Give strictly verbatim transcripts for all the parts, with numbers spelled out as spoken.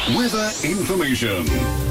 Weather information.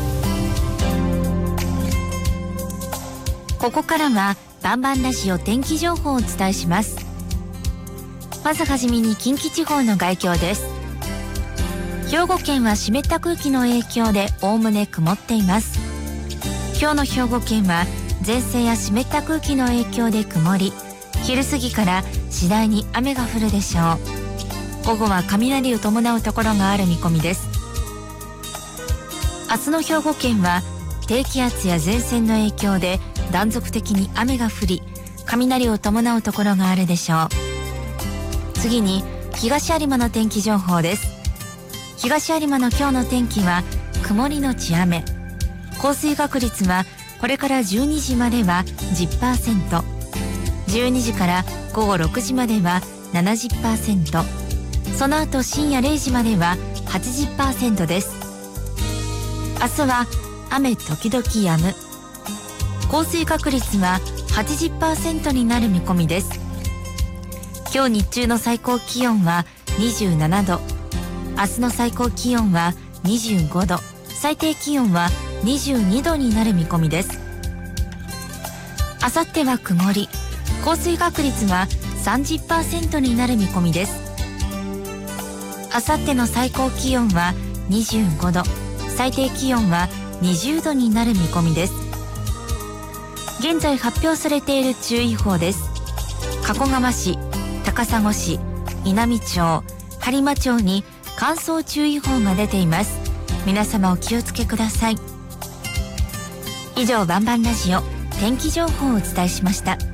ここからはバンバンラジオ天気情報をお伝えします。まずはじめに近畿地方の概況です。兵庫県は湿った空気の影響でおおむね曇っています。今日の兵庫県は前線や湿った空気の影響で曇り、昼過ぎから次第に雨が降るでしょう。午後は雷を伴うところがある見込みです。明日の兵庫県は低気圧や前線の影響で断続的に雨が降り、雷を伴うところがあるでしょう。次に東有馬の天気情報です。東有馬の今日の天気は曇りのち雨。降水確率はこれからじゅうにじまでは じゅっパーセント、じゅうにじから午後ろくじまでは ななじゅっパーセント、その後深夜れいじまでは はちじゅっパーセント です。明日は雨時々止む。降水確率は はちじゅっパーセント になる見込みです。今日日中の最高気温はにじゅうななど、明日の最高気温はにじゅうごど、最低気温はにじゅうにどになる見込みです。あさっては曇り、降水確率は さんじゅっパーセント になる見込みです。あさっての最高気温はにじゅうごど、最低気温はにじゅうどになる見込みです。現在発表されている注意報です。加古川市、高砂市、稲美町、播磨町に乾燥注意報が出ています。皆様お気をつけください。以上、バンバンラジオ天気情報をお伝えしました。